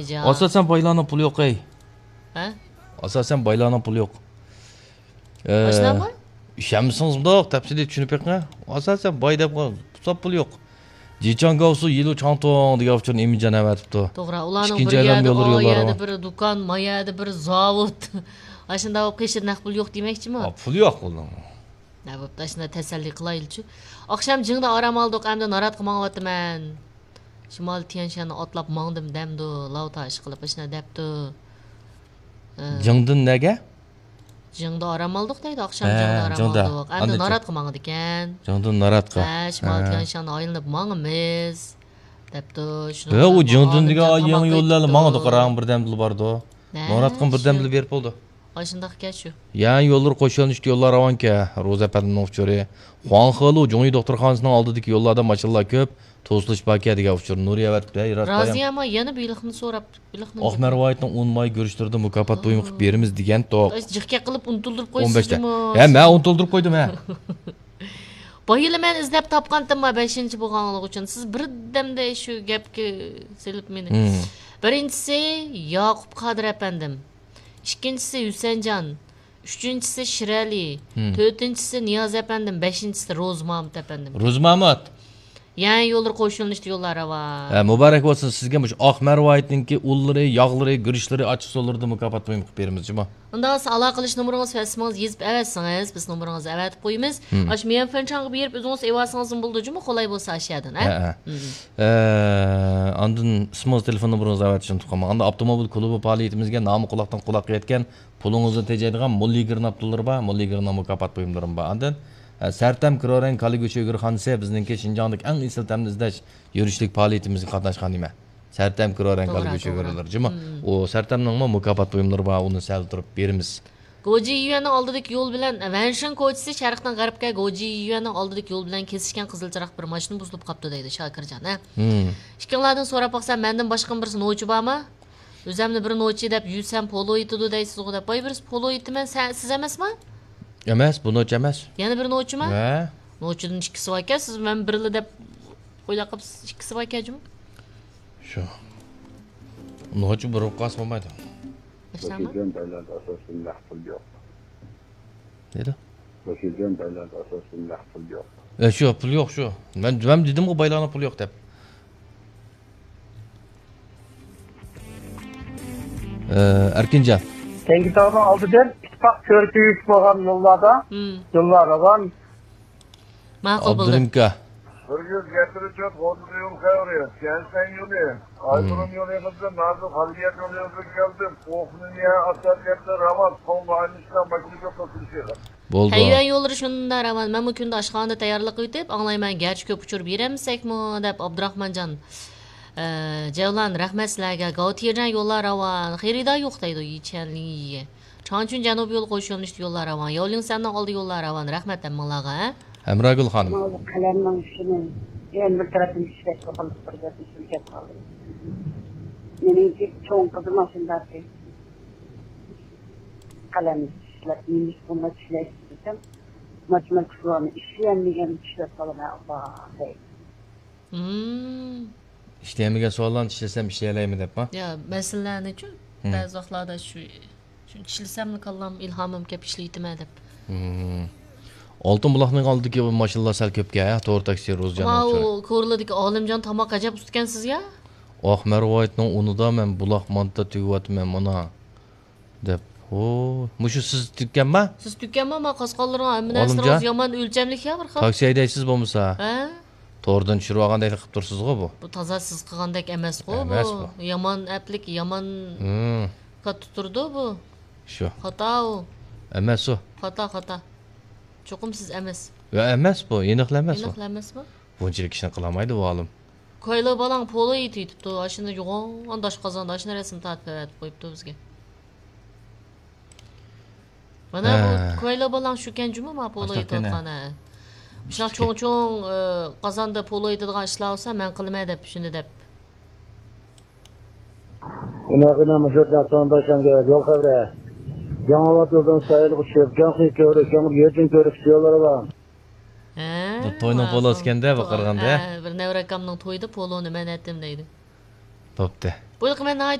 Ayca. Asasen baylarning puli yo'q ey. Ha? Asasen baylarning puli yo'q. Başlanma? İşəmisiniz bundoq, təfsili düşünüb beqin. Asasen bay deb pusap puli yo'q. Jichangavsu yilu changtong degan uchun imijan avatibdi. To'g'ri, ularning bir yerda oyada bir do'kon, mayada bir zavod. Ashunda olib qishir naq pul yo'q demoqchimi? Pul yo'q ular. Ne bo'pti, shunda tasalli qilaylik-chi. Oqshom jingda orom oldik, endi narat qilmoqyapman. Shimol Tianshanni otlab mangdim damdi, lavta ish qilib ishni debdi. Jingdin nega? Jingda orom oldik deydi, oqshom jingda orom oldik. Endi narat qilmoqdi ekan. Jingdin narat qil. Ha, Shimol Tianshanni aylanib mangimiz. Debdi. Shuni. O jingdin degan yangi yo'llarni mangdi qarang birdamdil bordi. Narat qilib birdamdil berib bo'ldi. Aşındaki geçiyor. Yani yollar koşulmuş yollar avan ki Roza Efendi'nin uçları. Huanxalı Johnny doktorxonasining oldidagi yollarda maşallah köp to'silish baki degan uçur. Nuriye vatib Razi ama yana biliqni so'rab, biliqni. Ahmer White'ning 10 may görüştirdi mukofot buyum qilib berimiz degan to'q. Jiqqa qilib unutildirib qo'ysiz. Ha, men unutildirib qo'ydim ha. Bayılı men izlab topqandim 5-chi bo'lganligi uchun. Siz birdamda shu gapga selib meni. Birinchisi Yaqub Qadir efendim. İkincisi Hüseyincan, üçüncüsü Şirali, dördüncüsü Niyaz efendim, beşincisi Roz Mahmut efendim. Roz Mahmut. Yani yollar koşulmuş yollara var. Mübarek olsun sizge muş Ahmer White'ninki ulları, yağları, girişleri açık olurdu mukofot buyum qilib berimiz cuma. Onda siz aloqa qilish nomeringiz va ismingiz yozib evatsangiz, biz nomeringizni evatib qo'yamiz. Ash men fanchangga berib o'zingiz evatsangiz bo'ldi juma qulay bo'lsa ashyadan, ha? Andın ismingiz telefon nomeringizni evatishni tuqaman. Anda avtomobil klubi faoliyatimizga nomi quloqdan quloqqa yetgan pulingizni tejaydigan Mulli Girin Abdullar ba, Mulli Girin mukofot buyumlarim ba. Andın Sertem Kiroren Kaligochi Yurxonisi bizningki Shinjongdagi eng isil tamni izlash yurishlik faoliyatimizga qatnashgan nima. Sertem Kiroren Kaligochi Yurxonisi. O Sertemning mukofot buyumlari bor, uni sal turib berimiz. Goji Yuanning oldidagi yo'l bilan Vanshan ko'chasi sharqdan g'arbga Goji Yuanning oldidagi yo'l bilan kesishgan qizilchiroq bir mashina buzilib qopti deydi Shokirjon, ha. Ikkinlardan so'rab boqsam, mendan boshqa birisi nochi bormi? O'zimni bir nochi deb yursam polo yetidi deysiz-ku deb. Boy birisi polo yetiman, siz emasmi? Emas, bu nochi emas. Yana bir nochimi? Ha. Nochining ikkisi bor ekan, siz men birli deb o'ylab qolibsiz, ikkisi bor ekanmi? Shu. Nochi bir qas bo'lmaydi. Ko'chilgan davlat asosida pul yo'q. Neda? Ko'chilgan davlat asosida pul yo'q. Shu pul yo'q shu. Men dedim-ku baylarning pul yo'q deb. Erkinjon. Tengi dağın aldıdan ittifak körükü bo'lgan yollarda, yollara var. Ma'qul bo'ldi. Abdurimka. Bir yıl getireceğiz, orada yol kayırıyor. Gelsen yolu. Aydın'ın yolu yapacağım, nazı haliyet yolu yapıp geldim. Ofunu niye asar yaptı, ramat, sonunda aynı işten makine yok oturuşuyorlar. Bo'ldi. Hayvan yo'llari shunda ravan. Men bu kunda oshxonada tayyorlik qilib, anglayman, garchi ko'p uchirib beramizakmi deb Abdurahmonjon. Javlan rahmat sizlarga. Gautierdan yo'llar ravan. Xayrida yo'q deydi yechanli. Chonchun janub yo'l qo'shilmish yo'llar ravan. Yo'lingsandan oldi yo'llar ravan. Rahmat hammalarga, ha. Amragul xonim. Qalamning shuni en bir tarafini ishlab qolib turgan shirkat qoldi. Meniki cho'ng qizim shundaki. Qalam ishlab, men buni ishlayapman. Matematikani ishlayolmagan ishlab qolaman. İşleyemigen so'llarni ishlasam ishlaylaymi debmi? Ya, masalalarni-chi, ba'zi vaqtlarda shu ishlasamni kallam ilhomim kelib ishlaytman deb. Oltin buloqning oldidagi mashinalar sal ko'pga, to'g'ri taksi Ro'zjon. Ha, u ko'rladagi Olimjon tomoq ajab ustkansizga? Ahmer Whitening unida men buloq monta tugyapman mana deb. Mushu siz tutganmi? Siz tutganmi? Men qosqonlarga hammasini yomon o'lchamlik-ya bir xil. Taksi haydaysiz bo'lmasa? Ha? To'g'ridan tushirib olgandek qilib tursiz-ku bu. Bu toza siz qilgandek emas-ku bu. Yomon aplik, yomon qat turdi bu. Shu. Xato u. Emas u. Xato. Cho'qim siz emas. Yo emas bu, aniqlamas u. Aniqlamasmi? Bunchalik ishni qilmaydi bu olim. Koyla balang polo yetibdi. Ashini yo'g'on dash qozonda ashini rasm tatib berib qo'yibdi bizga. Mana bu koyla balang shu kanjumi ma polo yetayotgani. Shunaqa cho'ng-cho'ng qozonda polo yetadigan ishlar olsa, men qilmay deb shuni deb. Unaqa mashhurlar sondaşanga yo'l qabra. Yangilat yo'ldan sayil uçup, janqi ko'rib, yerdan ko'rib yo'llari bor. Bu to'yning poloskanda baqirganda. Bir nevrakamning to'yida poloni men aytdim deydi. Bo'pti. Bu men